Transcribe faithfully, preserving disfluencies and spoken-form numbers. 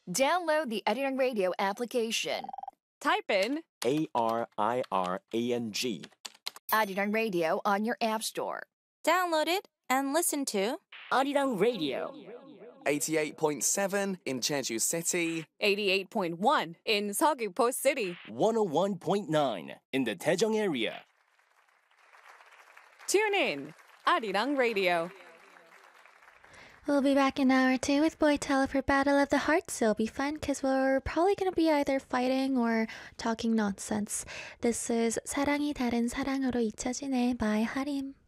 Download the Arirang Radio application. Type in A R I R A N G. Arirang Radio on your app store. Download it and listen to Arirang Radio. eighty-eight point seven in Jeju City. eighty-eight point one in Seogwipo City. one oh one point nine in the Daejeong area. Tune in, Arirang Radio. We'll be back in hour two with Boytel for Battle of the Hearts. It'll be fun because we're probably going to be either fighting or talking nonsense. This is 사랑이 다른 사랑으로 잊혀지네 by Harim.